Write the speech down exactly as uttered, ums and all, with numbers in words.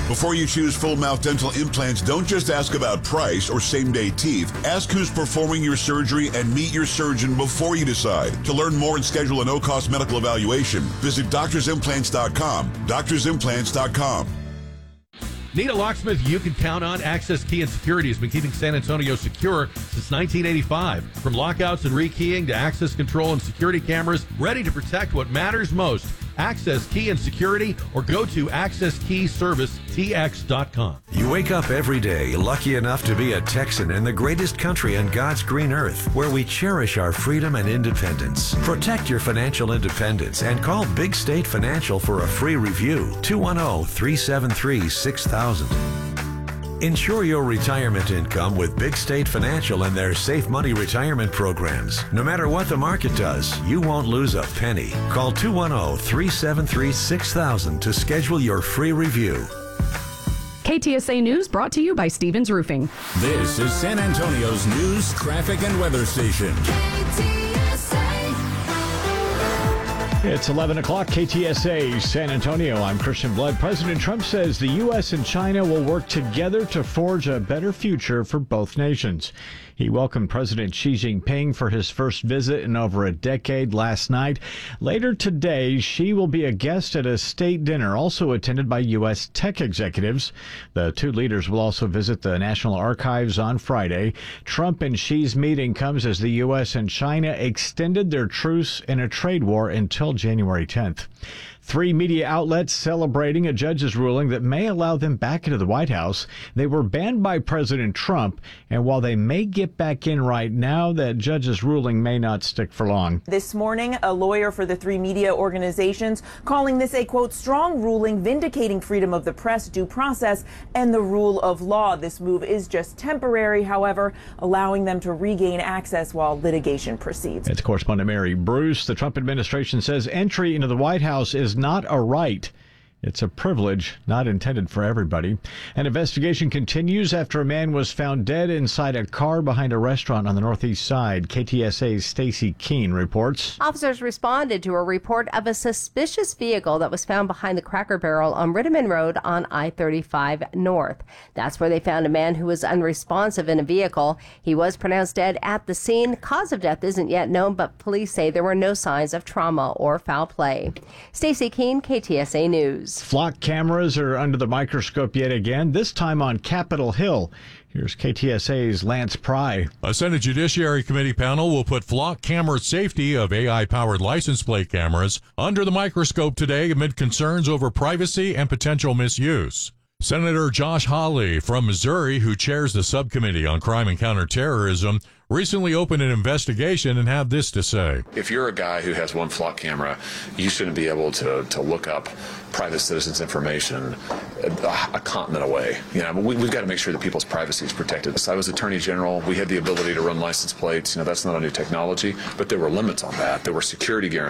Before you choose full mouth dental implants, don't just ask about price or same-day teeth. Ask who's performing your surgery and meet your surgeon before you decide. To learn more and schedule a no-cost medical evaluation, visit doctors implants dot com. doctors implants dot com. Need a locksmith you can count on? Access Key and Security has been keeping San Antonio secure since nineteen eighty-five. From lockouts and rekeying to access control and security cameras, ready to protect what matters most. Access Key and Security, or go to access key service t x dot com. You wake up every day lucky enough to be a Texan in the greatest country on God's green earth, where we cherish our freedom and independence. Protect your financial independence and call Big State Financial for a free review. two one zero, three seven three, six thousand. Ensure your retirement income with Big State Financial and their Safe Money retirement programs. No matter what the market does, you won't lose a penny. Call two one zero, three seven three, six thousand to schedule your free review. K T S A News brought to you by Stevens Roofing. This is San Antonio's news, traffic, and weather station. It's eleven o'clock, K T S A, San Antonio. I'm Christian Blood. President Trump says the U S and China will work together to forge a better future for both nations. He welcomed President Xi Jinping for his first visit in over a decade last night. Later today, Xi will be a guest at a state dinner, also attended by U S tech executives. The two leaders will also visit the National Archives on Friday. Trump and Xi's meeting comes as the U S and China extended their truce in a trade war until January tenth. Three media outlets celebrating a judge's ruling that may allow them back into the White House. They were banned by President Trump, and while they may get back in right now, that judge's ruling may not stick for long. This morning, a lawyer for the three media organizations calling this a, quote, strong ruling vindicating freedom of the press, due process, and the rule of law. This move is just temporary, however, allowing them to regain access while litigation proceeds. It's correspondent Mary Bruce. The Trump administration says entry into the White House is not a right. It's a privilege not intended for everybody. An investigation continues after a man was found dead inside a car behind a restaurant on the northeast side. K T S A's Stacy Keene reports. Officers responded to a report of a suspicious vehicle that was found behind the Cracker Barrel on Ritterman Road on I thirty-five North. That's where they found a man who was unresponsive in a vehicle. He was pronounced dead at the scene. Cause of death isn't yet known, but police say there were no signs of trauma or foul play. Stacy Keene, K T S A News. Flock cameras are under the microscope yet again, this time on Capitol Hill. Here's K T S A's Lance Pry. A Senate Judiciary Committee panel will put flock camera safety of A I-powered license plate cameras under the microscope today amid concerns over privacy and potential misuse. Senator Josh Hawley from Missouri, who chairs the subcommittee on crime and counterterrorism, recently opened an investigation and had this to say. If you're a guy who has one flock camera, you shouldn't be able to, to look up private citizens' information a, a continent away. You know, we, we've got to make sure that people's privacy is protected. So I was Attorney General. We had the ability to run license plates. You know, that's not a new technology, but there were limits on that. There were security guarantees.